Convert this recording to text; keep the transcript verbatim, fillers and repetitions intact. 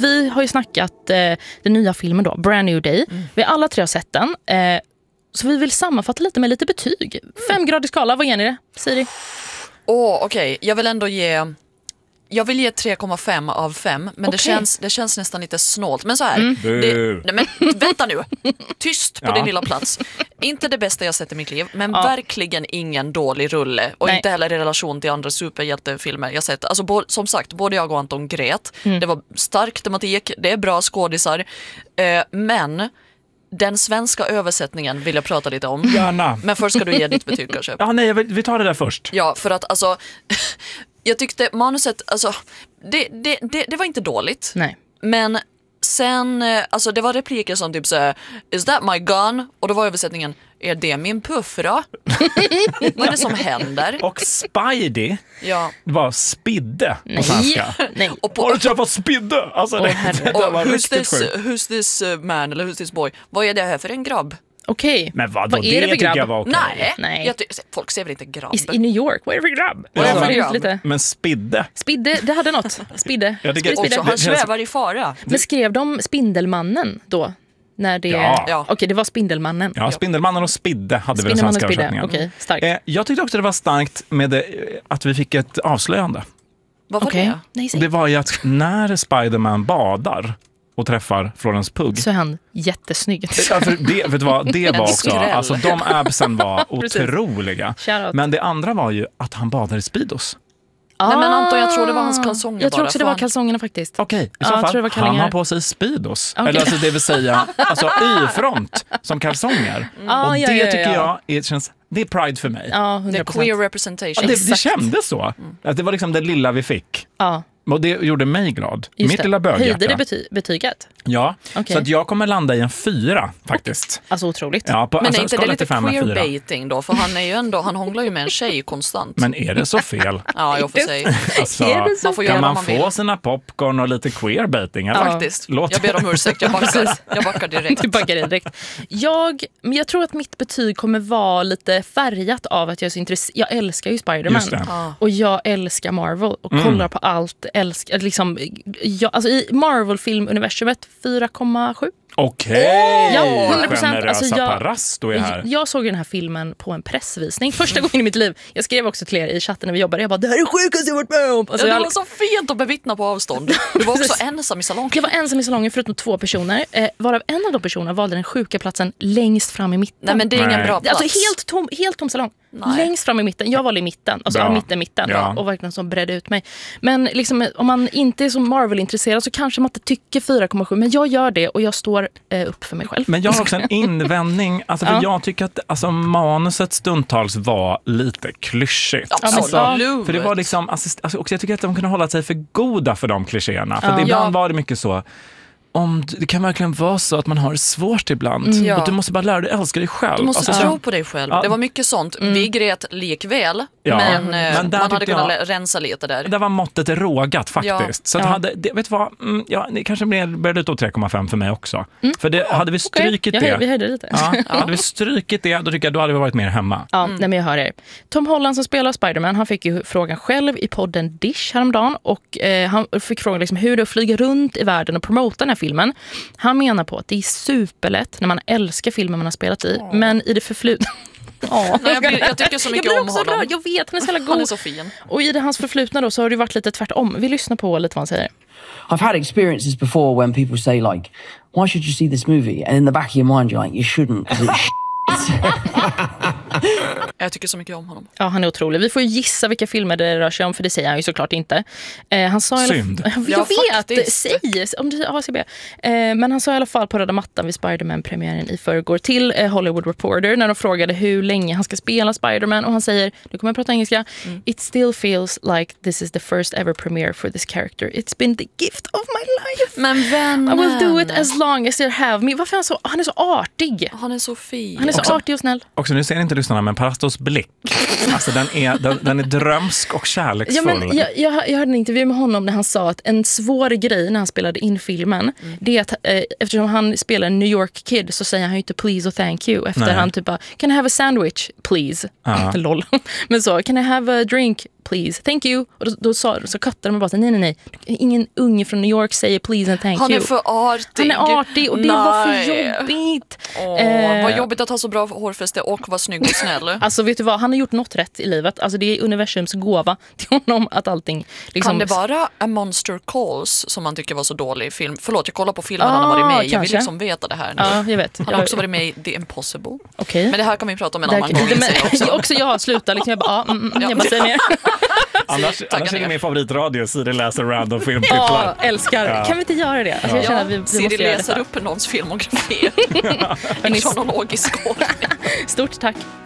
vi har ju snackat eh, den nya filmen då, Brand New Day. Mm. Vi alla tre har sett den. Eh, så vi vill sammanfatta lite med lite betyg. Femgradig skala, vad ger ni det? Siri? Åh, oh, okej. Okay. Jag vill ändå ge... Jag vill ge tre komma fem av fem, men okay. det, känns, det känns nästan lite snålt. Men så här, mm. det, nej, men vänta nu. Tyst på ja. din lilla plats. Inte det bästa jag sett i mitt liv, men ja. verkligen ingen dålig rulle. Och nej. inte heller i relation till andra superhjältefilmer jag sett. Alltså, bo, som sagt, både jag och Anton grät. Mm. Det var stark tematik, det är bra skådisar. Eh, men... Den svenska översättningen vill jag prata lite om. Gärna. Men först ska du ge ditt betyg kanske. Ja, nej, vi tar det där först. Ja, för att alltså... jag tyckte manuset, alltså... Det, det, det, det var inte dåligt. Nej. Men sen... Alltså det var repliker som typ så is that my gun? Och då var översättningen, är det min puffra? Vad är det som händer? Och Spidey ja. var spidde på nej. svenska. Nej. Och på, har du träffat spidde? Alltså, oh, det, det var who's, riktigt this, who's this man eller who's this boy? Vad är det här för en grabb? Okej. Okay. Men vad, vad är det för grabb? Jag var okay. Nej, Nej. Jag ty- folk ser väl inte grabb. Is i New York, vad är det för grabb? Vad är det för grabb? Lite. Men spidde. Spidde, det hade något. Spidde. Jag tycker, också, han svävar i fara. Men skrev de Spindelmannen då? När det... Ja. ja. Okej, okay, det var Spindelmannen. Ja, Spindelmannen och Spidde hade vi den svenska översättningen. Okej, okay, starkt. Eh, jag tyckte också det var starkt med det, att vi fick ett avslöjande. Vad var okay. det? Nej, det var ju att när Spiderman badar och träffar Florence Pugh så är han jättesnygg. Ja, för det, vet du vad, det var också, alltså de absen var otroliga. Men det andra var ju att han badar i Speedos. Ah. Nej men Anton, jag tror det var hans kalsonger. Jag tror bara, också det var kalsongerna faktiskt. Okej, okay, i ja, så fall, tror det var han har på sig Speedos. Okay. Eller alltså det vill säga, alltså Y-front som kalsonger. Mm. Och ah, ja, det ja, ja, tycker ja. jag är, känns, det är pride för mig. Ja, hundra procent. Det är queer representation. Ja, det, det kändes så. Mm. Att det var liksom det lilla vi fick. Ja. Och det gjorde mig glad. Just Mitt det. lilla böghjärta. Höjde det bety- betyget? Ja, okay. så att jag kommer landa i en fyra faktiskt. Okay. Alltså otroligt. Ja, på, men alltså, är inte det lite queerbaiting då? För han är ju ändå, han hånglar ju med en tjej konstant. Men är det så fel? Ja, jag får säga. Alltså, är det så man får kan man, man få sina popcorn och lite queerbaiting? Ja, faktiskt. Låt. Jag ber om ursäkt, jag backar, jag backar direkt. Du backar direkt. Jag, men jag tror att mitt betyg kommer vara lite färgat av att jag är så intresserad. Jag älskar ju Spider-Man. Ah. Och jag älskar Marvel och mm. kollar på allt. Älskar, liksom, jag, alltså i Marvel-filmuniversumet fyra komma sju. Okej, okay. Ja, hundra procent. Alltså jag, Paras då är här. jag såg den här filmen på en pressvisning första gången i mitt liv. Jag skrev också till er i chatten när vi jobbade. Jag bara, det här är sjukaste jag varit med om. Alltså, ja, det jag... var så fint att bevittna på avstånd. Du var också ensam i salongen. Jag var ensam i salongen förutom två personer. Eh, varav en av de personerna valde den sjuka platsen längst fram i mitten. Nej, men det är ingen Nej. bra plats. Alltså helt tom, helt tom salong. Nej. Längst fram i mitten. Jag valde i mitten. Alltså ja, mitten, mitten. Ja. Och verkligen som bredde ut mig. Men liksom, om man inte är så Marvel-intresserad så kanske man inte tycker fyra komma sju. Men jag gör det och jag står eh, upp för mig själv. Men jag har också en invändning. Alltså, för ja. jag tycker att alltså, manuset stundtals var lite klyschigt. Absolut. Alltså, för det var liksom, alltså, också, jag tycker att de kunde hålla sig för goda för de klichéerna. För ja. det, ibland ja. var det mycket så... Om det kan verkligen vara så att man har det svårt ibland. Mm, ja. Och du måste bara lära dig älska dig själv. Du måste alltså, tro på dig själv. Ja. Det var mycket sånt. Mm. Vi grät likväl. Ja. Men, men man hade kunnat jag, rensa lite där. Det var måttet rågat faktiskt. Ja. Så att ja. hade, det, vet du vad? Mm, ja, det kanske började ut tre komma fem för mig också. Mm. För det, hade vi strykit okay. det. Jag, vi hörde lite. Ja, ja. Hade vi strykit det, då tycker jag då hade vi varit mer hemma. Ja, mm. nej, men jag hör er. Tom Holland som spelar Spider-Man, han fick ju frågan själv i podden Dish häromdagen. Och eh, han fick frågan liksom hur det är att flyga runt i världen och promota den här filmen. Han menar på att det är superlätt när man älskar filmen man har spelat i. Oh. Men i det förflutna... Oh. Nej, jag, blir, jag tycker så mycket jag om honom. Rör. Jag vet, han är så jävla god. Han är så fin. Och i det hans förflutna då så har det varit lite tvärtom. Vi lyssnar på lite vad han säger. I've had experiences before when people say like, why should you see this movie? And in the back of your mind you're like, you shouldn't. Jag tycker så mycket om honom. Ja, han är otrolig. Vi får ju gissa vilka filmer det rör sig om, för det säger han ju såklart inte. Eh, han sa Synd. Jag ja, vet, faktiskt. säg om du A C B. Eh, men han sa i alla fall på röda mattan vid Spider-Man-premiären i förrgår till eh, Hollywood Reporter när de frågade hur länge han ska spela Spider-Man, och han säger, nu kommer jag prata engelska, mm. It still feels like this is the first ever premiere for this character. It's been the gift of my life. Men vän. I will do it as long as you have me. Varför är han så, han är så artig. Han är så fin. Han är så också, artig och snäll. Också, nu ser inte lyssnarna, men Pastos blick, alltså den är, den, den är drömsk och kärleksfull. Ja, men jag, jag, jag hörde en intervju med honom när han sa att en svår grej när han spelade in filmen, mm. det är att eh, eftersom han spelar en New York kid så säger han ju inte please och thank you. Efter Nej. han typ bara, can I have a sandwich, please? Uh. Lol. Men så, can I have a drink, please, thank you. Och då, då sa, så kattade man bara, nej, nej, nej. Ingen unge från New York säger please and thank han you. Han är för artig. Han är artig och det nej. var för jobbigt. Åh, eh, vad jobbigt att ha så bra hårfäste och vara snygg och snäll. Alltså vet du vad, han har gjort något rätt i livet. Alltså det är universums gåva till honom att allting... Liksom... Kan det vara A Monster Calls som man tycker var så dålig film? Förlåt, jag kollar på filmen ah, han har varit med. Jag vill liksom veta det här nu. Ja, jag vet. Han har också varit med i The Impossible. Okay. Men det här kan vi prata om en där, annan gång. Men, också. också jag slutar liksom, jag bara, ah, mm, jag bara säger mer. Annars, annars är det min favoritradio, Siri läser random filmtitlar. Ja, älskar. Ja. Kan vi inte göra det? Alltså, jag känner att vi, vi Siri måste läser upp någons filmografi. En kronologisk ordning. Stort tack.